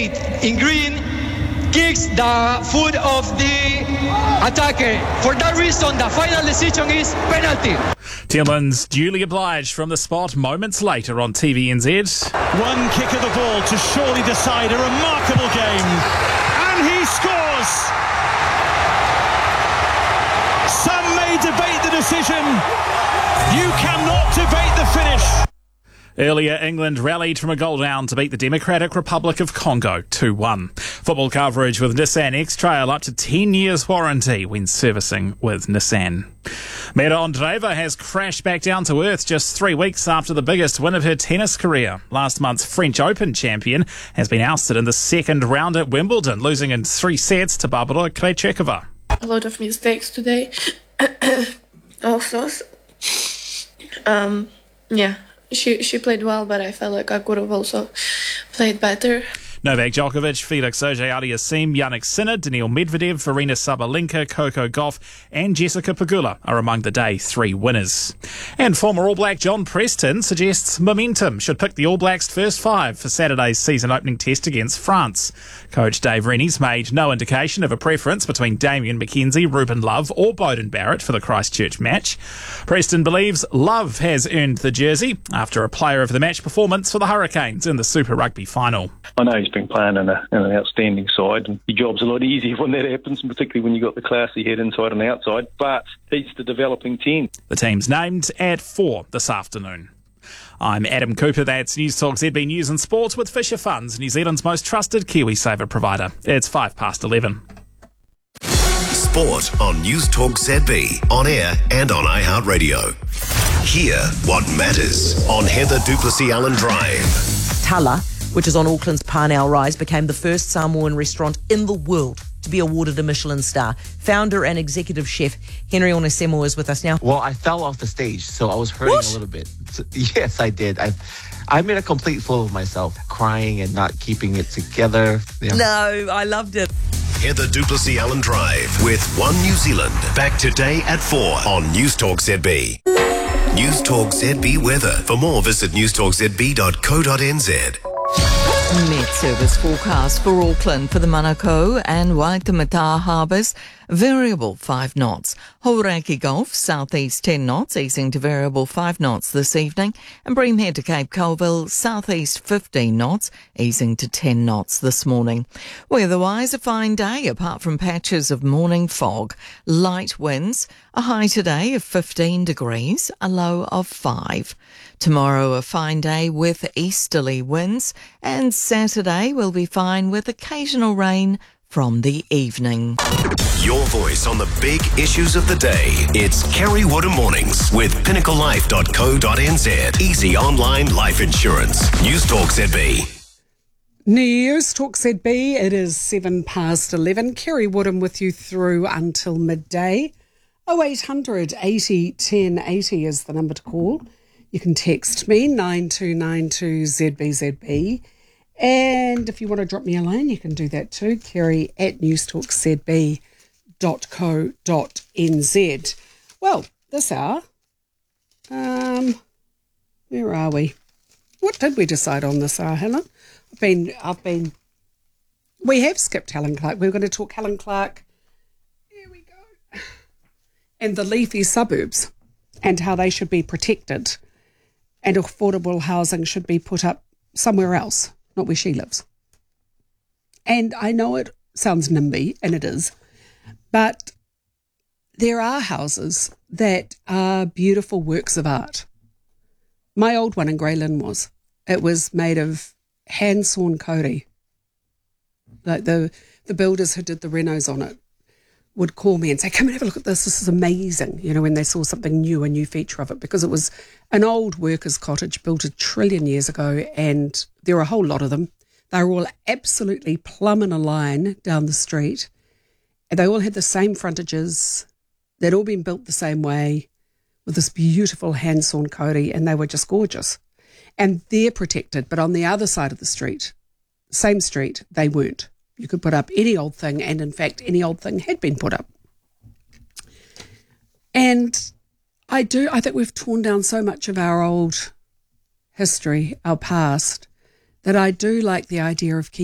8 in green kicks the foot of the attacker. For that reason, the final decision is penalty. Tillman's duly obliged from the spot moments later on TVNZ. One kick of the ball to surely decide a remarkable game. And he scores! Some may debate the decision. You cannot debate the finish. Earlier, England rallied from a goal down to beat the Democratic Republic of Congo 2-1. Football coverage with Nissan X-Trail up to 10 years warranty when servicing with Nissan. Mira Andreeva has crashed back down to earth just 3 weeks after the biggest win of her tennis career. Last month's French Open champion has been ousted in the second round at Wimbledon, losing in 3 sets to Barbara Krejcikova. A lot of mistakes today. Also, She played well, but I felt like I could have also played better. Novak Djokovic, Felix Auger-Aliassime, Yannick Sinner, Daniil Medvedev, Arina Sabalenka, Coco Gauff and Jessica Pegula are among the day 3 winners. And former All Black John Preston suggests momentum should pick the All Blacks' first 5 for Saturday's season opening test against France. Coach Dave Rennie's made no indication of a preference between Damien McKenzie, Ruben Love or Beauden Barrett for the Christchurch match. Preston believes Love has earned the jersey after a player of the match performance for the Hurricanes in the Super Rugby final. I know he's been playing in an outstanding side, and your job's a lot easier when that happens, and particularly when you've got the classy head inside and outside, but he's the developing 10. The team's named at 4 this afternoon. I'm Adam Cooper, that's News Talk ZB News and Sports with Fisher Funds, New Zealand's most trusted KiwiSaver provider. It's 11:05. Sport on News Talk ZB, on air and on iHeartRadio. Hear what matters on Heather Duplessis-Allen Drive. Tala, which is on Auckland's Parnell Rise, became the first Samoan restaurant in the world to be awarded a Michelin star. Founder and executive chef Henry Onesemo is with us now. Well, I fell off the stage, so I was hurting a little bit. Yes, I did. I made a complete fool of myself, crying and not keeping it together. Yeah. No, I loved it. Heather Duplessis-Allen Drive with One New Zealand. Back today at 4 on News Talk ZB. News Talk ZB weather. For more, visit newstalkzb.co.nz. Met Service forecast for Auckland for the Manukau and Waitemata harbours. Variable 5 knots. Hauraki Gulf, southeast 10 knots, easing to variable 5 knots this evening. And Breamhead to Cape Colville, southeast 15 knots, easing to 10 knots this morning. Weather-wise, a fine day, apart from patches of morning fog. Light winds, a high today of 15 degrees, a low of 5. Tomorrow, a fine day with easterly winds. And Saturday will be fine with occasional rain from the evening. Your voice on the big issues of the day. It's Kerry Woodham Mornings with pinnaclelife.co.nz. Easy online life insurance. News Talk ZB. News Talk ZB. It is 11:07. Kerry Woodham with you through until midday. 0800 80 10 80 is the number to call. You can text me 9292 ZBZB. And if you want to drop me a line, you can do that too. Kerry at newstalkzb.co.nz. Well, this hour, where are we? What did we decide on this hour, Helen? We have skipped Helen Clark. We were going to talk Helen Clark. Here we go. And the leafy suburbs and how they should be protected and affordable housing should be put up somewhere else, not where she lives. And I know it sounds NIMBY, and it is, but there are houses that are beautiful works of art. My old one in Grey Lynn was. It was made of hand-sawn kauri. Like the builders who did the renos on it would call me and say, come and have a look at this. This is amazing. You know, when they saw something new, a new feature of it, because it was an old workers' cottage built 1 trillion years ago, and there are a whole lot of them. They were all absolutely plumb in a line down the street, and they all had the same frontages. They'd all been built the same way with this beautiful hand-sawn kauri, and they were just gorgeous. And they're protected, but on the other side of the street, same street, they weren't. You could put up any old thing, and in fact, any old thing had been put up. And I think we've torn down so much of our old history, our past, that I do like the idea of keeping